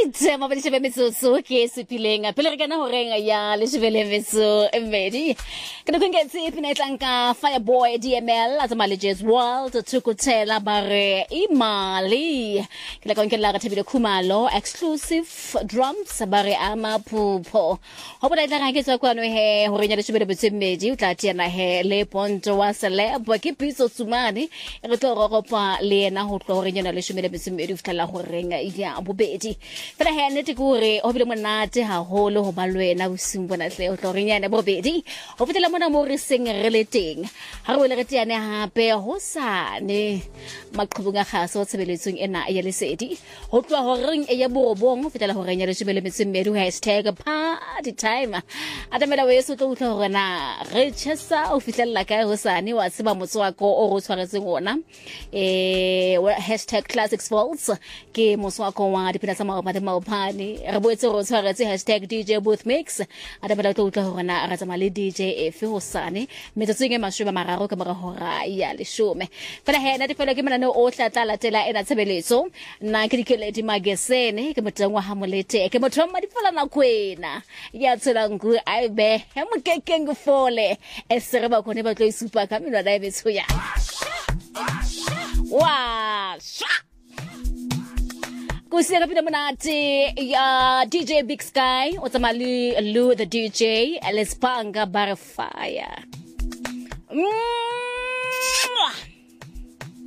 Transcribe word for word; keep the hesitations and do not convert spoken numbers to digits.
right, mabele shebe metsotso ke sepileng pele re kana ho renga ya le shebele metso emedi ke no ngetse ipina itlanka Fireboy D M L as manager's world tukutela bare imali ke la konke la ka thebile khumalo exclusive drums bare ama phupho ho bona itla ke tswa kwano he ho renya le shebele metso emedi o tla tia na he le ponto wa celeb ke pitso tsumane re tlo rogopa le ena ho tlo renya le shebele metso emedi ufitla ho renga ya bobedi fela he nete gore o bile monate haholo ho ba lwena o simbona tle o tlo renyana bobedi ho fetela mona mo re seng re le teng ha re le re tiane hape ho sane maqhubunga khaso tshebeletsong ena ya lesedi ho tloa ho reng e ya borobong ho fetela ho renya le shebele metsemmedi hashtag party time atamela we so tlo utla hore na re tshesa o fitlela kae ho sane wa tseba motso wa ko o re tshwaretseng ona eh hashtag classics falls ke motso wa ko wa dipina tsa maopa tsa maopane re boetse re tshwaretse hashtag D J booth mix atamela tlo utla hore na ra tsama le D J efe ho sane metsotso e mashome mararo ka mora hora ya leshome fela he na difela ke manane o tla tla tela ena tshebeletso nna ke dikeledi magesene ke motengwa ha molete ke motho ma difela na kwena ya tsela ngu ai be he mokekeng fole e sere ba kone ba tlo isupa ka mino da betso ya wa kusiya kapina monate ya D J Big Sky o tsamali Lou the D J Elespanga Barfire.